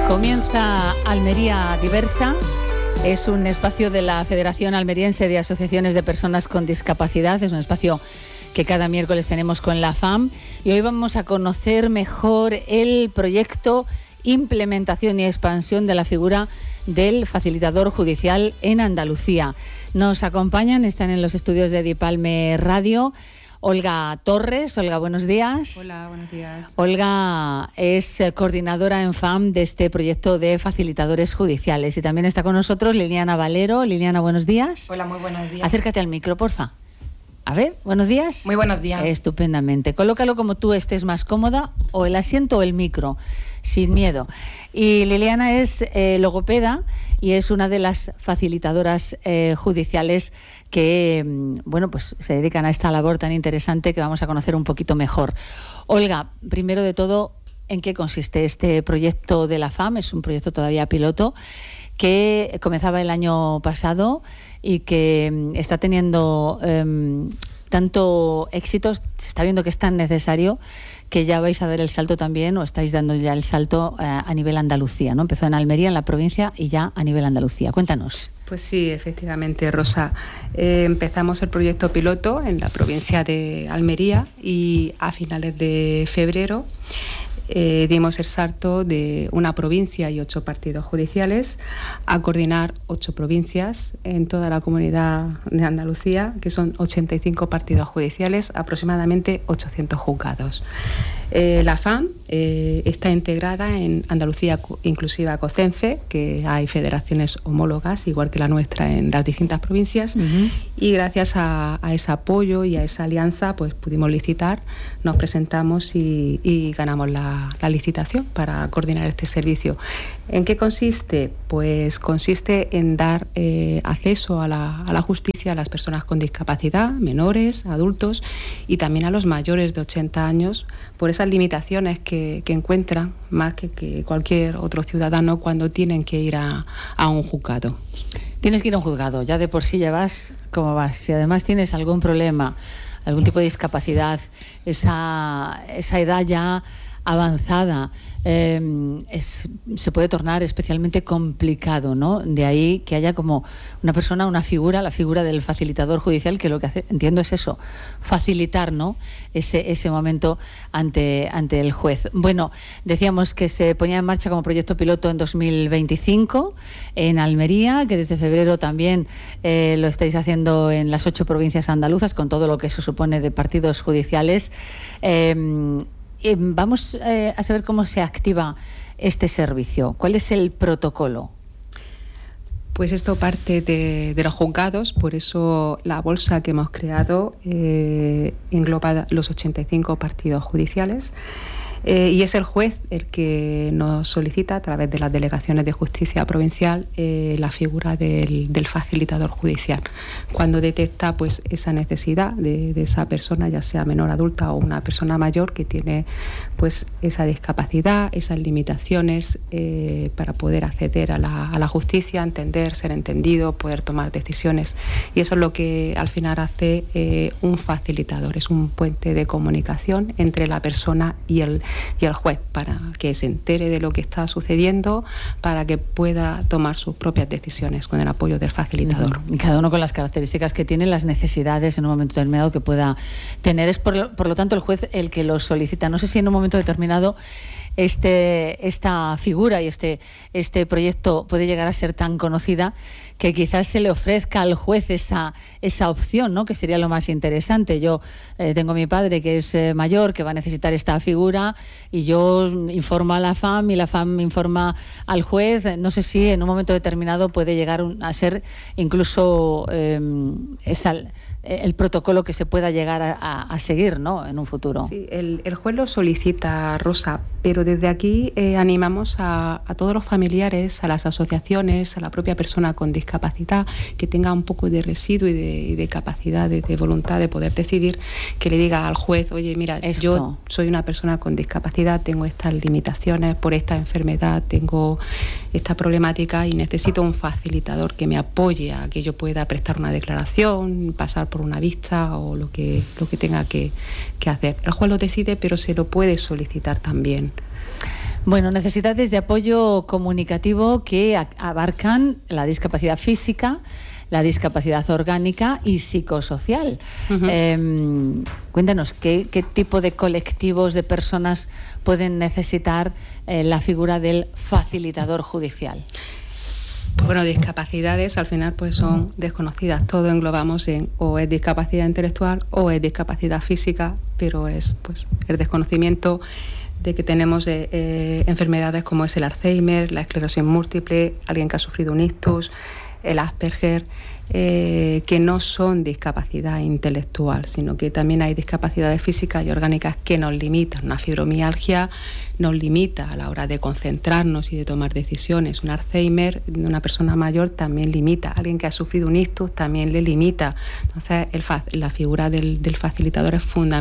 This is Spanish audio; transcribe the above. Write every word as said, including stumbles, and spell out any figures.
Comienza Almería Diversa. Es un espacio de la Federación Almeriense de Asociaciones de Personas con Discapacidad. Es un espacio que cada miércoles tenemos con la F A M. Y hoy vamos a conocer mejor el proyecto Implementación y Expansión de la figura del facilitador judicial en Andalucía. Nos acompañan, están en los estudios de Dipalme Radio, Olga Torres. Olga, buenos días. Hola, buenos días. Olga es coordinadora en F A M de este proyecto de facilitadores judiciales. Y también está con nosotros Liliana Valero. Liliana, buenos días. Hola, muy buenos días. Acércate al micro, porfa. A ver, buenos días. Muy buenos días. Estupendamente. Colócalo como tú estés más cómoda, o el asiento o el micro, sin miedo. Y Liliana es eh, logopeda y es una de las facilitadoras eh, judiciales que, bueno, pues se dedican a esta labor tan interesante que vamos a conocer un poquito mejor. Olga, primero de todo, ¿en qué consiste este proyecto de la F A M? Es un proyecto todavía piloto que comenzaba el año pasado y que está teniendo eh, tanto éxito, se está viendo que es tan necesario que ya vais a dar el salto también, o estáis dando ya el salto eh, a nivel Andalucía, ¿no? Empezó en Almería, en la provincia, y ya a nivel Andalucía. Cuéntanos. Pues sí, efectivamente, Rosa. Eh, empezamos el proyecto piloto en la provincia de Almería y a finales de febrero Eh, dimos el salto de una provincia y ocho partidos judiciales a coordinar ocho provincias en toda la comunidad de Andalucía, que son ochenta y cinco partidos judiciales, aproximadamente ochocientos juzgados. Eh, la F A M eh, está integrada en Andalucía Inclusiva COCENFE, que hay federaciones homólogas, igual que la nuestra, en las distintas provincias, uh-huh. Y gracias a, a ese apoyo y a esa alianza, pues pudimos licitar, nos presentamos y, y ganamos la, la licitación para coordinar este servicio. ¿En qué consiste? Pues consiste en dar eh, acceso a la, a la justicia a las personas con discapacidad, menores, adultos y también a los mayores de ochenta años, por esas limitaciones que, que encuentran más que, que cualquier otro ciudadano cuando tienen que ir a, a un juzgado. Tienes que ir a un juzgado, ya de por sí ya vas como vas. Si además tienes algún problema, algún tipo de discapacidad, esa, esa edad ya avanzada, eh, es, se puede tornar especialmente complicado, ¿no? De ahí que haya como una persona, una figura, la figura del facilitador judicial, que lo que hace, entiendo, es eso, facilitar, ¿no? Ese, ese momento ante, ante el juez. Bueno, decíamos que se ponía en marcha como proyecto piloto en dos mil veinticinco en Almería, que desde febrero también eh, lo estáis haciendo en las ocho provincias andaluzas, con todo lo que eso supone de partidos judiciales. Eh, Eh, vamos eh, a saber cómo se activa este servicio. ¿Cuál es el protocolo? Pues esto parte de, de los juzgados, por eso la bolsa que hemos creado eh, engloba los ochenta y cinco partidos judiciales. Eh, y es el juez el que nos solicita, a través de las delegaciones de justicia provincial, eh, la figura del, del facilitador judicial. Cuando detecta pues esa necesidad de, de esa persona, ya sea menor adulta o una persona mayor que tiene pues esa discapacidad, esas limitaciones eh, para poder acceder a la, a la justicia, entender, ser entendido, poder tomar decisiones. Y eso es lo que al final hace eh, un facilitador, es un puente de comunicación entre la persona y el y el juez, para que se entere de lo que está sucediendo, para que pueda tomar sus propias decisiones con el apoyo del facilitador. Uh-huh. Y cada uno con las características que tiene, las necesidades en un momento determinado que pueda tener. Es por lo, por lo tanto el juez el que lo solicita. No sé si en un momento determinado este, esta figura y este, este proyecto puede llegar a ser tan conocida que quizás se le ofrezca al juez esa, esa opción, ¿no? Que sería lo más interesante. Yo eh, tengo a mi padre que es eh, mayor, que va a necesitar esta figura, y yo informo a la F A M y la F A M informa al juez. No sé si en un momento determinado puede llegar a ser incluso eh, esa, el protocolo que se pueda llegar a, a, a seguir, ¿no? En un futuro. Sí, el, el juez lo solicita, Rosa, pero desde aquí eh, animamos a, a todos los familiares, a las asociaciones, a la propia persona con discapacidad, discapacidad, que tenga un poco de residuo y de, y de capacidad, de, de voluntad de poder decidir, que le diga al juez: oye, mira, Esto. yo soy una persona con discapacidad, tengo estas limitaciones por esta enfermedad, tengo esta problemática y necesito un facilitador que me apoye a que yo pueda prestar una declaración, pasar por una vista o lo que, lo que tenga que, que hacer. El juez lo decide, pero se lo puede solicitar también. Bueno, necesidades de apoyo comunicativo que abarcan la discapacidad física, la discapacidad orgánica y psicosocial. Uh-huh. Eh, cuéntanos, ¿qué, ¿qué tipo de colectivos, de personas pueden necesitar eh, la figura del facilitador judicial? Bueno, discapacidades al final pues son desconocidas. Todo englobamos en o es discapacidad intelectual o es discapacidad física, pero es pues el desconocimiento de que tenemos eh, eh, enfermedades como es el Alzheimer, la esclerosis múltiple, alguien que ha sufrido un ictus, el Asperger, eh, que no son discapacidad intelectual, sino que también hay discapacidades físicas y orgánicas que nos limitan. Una fibromialgia nos limita a la hora de concentrarnos y de tomar decisiones. Un Alzheimer de una persona mayor también limita. Alguien que ha sufrido un ictus también le limita. Entonces, el, la figura del, del facilitador es fundamental.